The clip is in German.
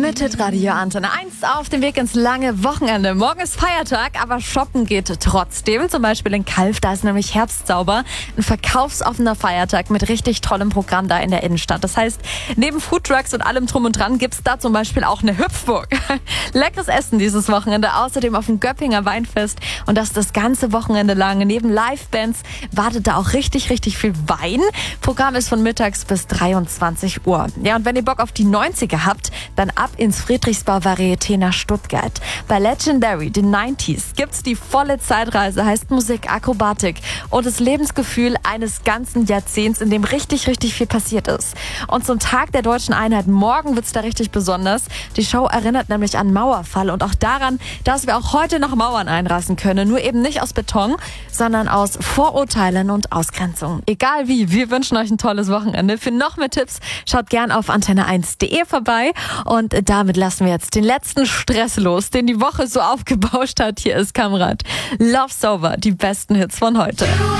Mit Hitradio Antenne 1 auf dem Weg ins lange Wochenende. Morgen ist Feiertag, aber shoppen geht trotzdem. Zum Beispiel in Calw, da ist nämlich Herbstsauber. Ein verkaufsoffener Feiertag mit richtig tollem Programm da in der Innenstadt. Das heißt, neben Foodtrucks und allem drum und dran gibt's da zum Beispiel auch eine Hüpfburg. Leckeres Essen dieses Wochenende, außerdem auf dem Göppinger Weinfest. Und das ganze Wochenende lang. Neben Livebands wartet da auch richtig viel Wein. Programm ist von mittags bis 23 Uhr. Ja, und wenn ihr Bock auf die 90er habt, dann ab ins Friedrichsbau Varieté nach Stuttgart. Bei Legendary, den 90s, gibt's die volle Zeitreise, heißt Musik, Akrobatik und das Lebensgefühl eines ganzen Jahrzehnts, in dem richtig viel passiert ist. Und zum Tag der Deutschen Einheit, morgen wird's da richtig besonders. Die Show erinnert nämlich an Mauerfall und auch daran, dass wir auch heute noch Mauern einreißen können. Nur eben nicht aus Beton, sondern aus Vorurteilen und Ausgrenzung. Egal wie, wir wünschen euch ein tolles Wochenende. Für noch mehr Tipps schaut gern auf antenne1.de vorbei. Und damit lassen wir jetzt den letzten Stress los, den die Woche so aufgebauscht hat. Hier ist Kamrat. Love Sober, die besten Hits von heute.